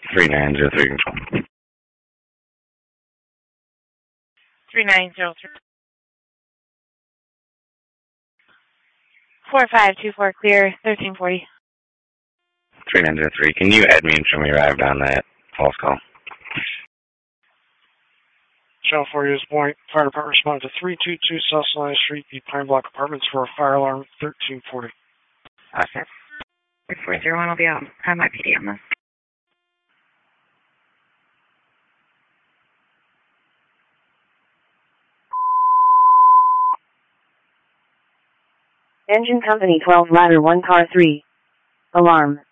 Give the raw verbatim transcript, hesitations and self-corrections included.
three nine zero three control. three nine zero three. four five two four clear, thirteen forty. three nine zero three, can you add me and show me arrived on that false call? Channel four News Point, Fire Department responded to three two two South Salina Street, the Pine Block Apartments for a fire alarm, thirteen forty. Okay. four zero one will be out. I have my P D on this. Engine Company twelve Ladder one Car three. Alarm.